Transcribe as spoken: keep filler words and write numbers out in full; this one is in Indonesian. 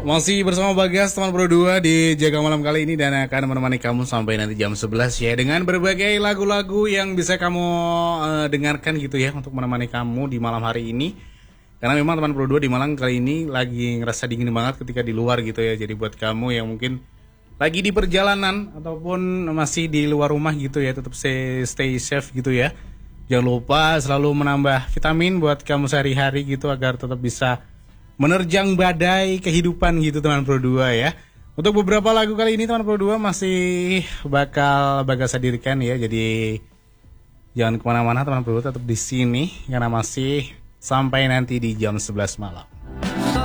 Masih bersama Bagas teman Pro dua di Jaga Malam kali ini dan akan menemani kamu sampai nanti jam sebelas ya, dengan berbagai lagu-lagu yang bisa kamu uh, dengarkan gitu ya untuk menemani kamu di malam hari ini. Karena memang teman Pro dua di Malang kali ini lagi ngerasa dingin banget ketika di luar gitu ya. Jadi buat kamu yang mungkin lagi di perjalanan ataupun masih di luar rumah gitu ya, tetap stay, stay safe gitu ya. Jangan lupa selalu menambah vitamin buat kamu sehari-hari gitu agar tetap bisa menerjang badai kehidupan gitu teman Pro dua ya. Untuk beberapa lagu kali ini teman Pro dua masih bakal Bagas hadirkan ya. Jadi jangan kemana-mana teman Pro dua, tetap di sini karena masih sampai nanti di jam sebelas malam.